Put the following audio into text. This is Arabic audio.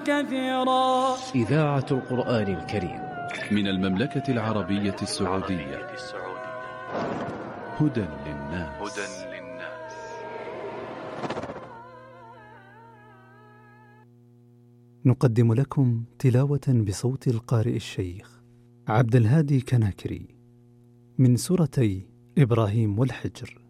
كثيرا. إذاعة القرآن الكريم من المملكة العربية السعودية. هدى للناس. نقدم لكم تلاوة بصوت القارئ الشيخ عبد الهادي كناكري من سورتي إبراهيم والحجر.